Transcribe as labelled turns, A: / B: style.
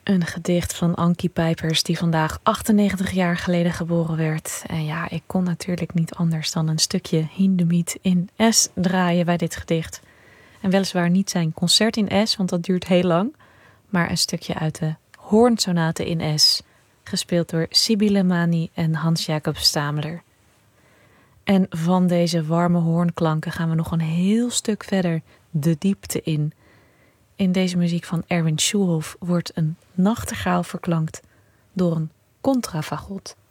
A: Een gedicht van Ankie Pijpers, die vandaag 98 jaar geleden geboren werd. En ja, ik kon natuurlijk niet anders dan een stukje Hindemith in S draaien bij dit gedicht. En weliswaar niet zijn concert in S, want dat duurt heel lang. Maar een stukje uit de Hoornsonate in S, gespeeld door Sybille Mani en Hans-Jacob Stameler. En van deze warme hoornklanken gaan we nog een heel stuk verder de diepte in. In deze muziek van Erwin Schulhoff wordt een nachtegaal verklankt door een contrafagot.